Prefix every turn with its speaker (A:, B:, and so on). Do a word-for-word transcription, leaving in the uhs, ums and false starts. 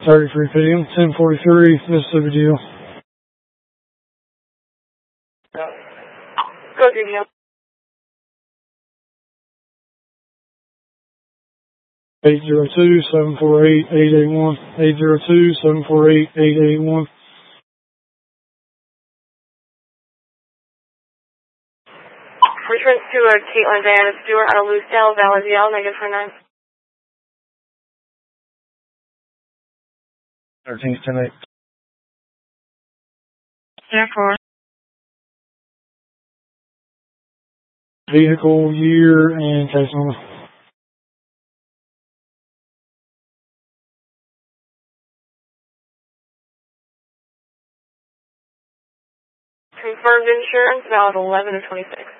A: thirty-three P M, ten forty-three, Mississippi Deal.
B: Go through Deal.
A: eight zero two, seven four eight, eight eight one, eight zero two, seven four eight, eight eight one.
B: Returns to uh, Caitlin Diana Stewart out of Lucedale, Valadiel, negative for nine.
A: thirteen ten eight.
B: Therefore.
A: Vehicle, year, and case number.
B: Confirmed insurance, valid eleven of twenty-six.